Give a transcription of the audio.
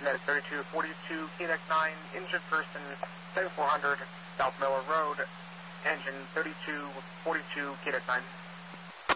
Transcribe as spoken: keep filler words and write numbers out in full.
United thirty-two forty-two, K N X nine, injured person, seventy-four hundred South Miller Road, engine thirty-two forty-two, K N X nine.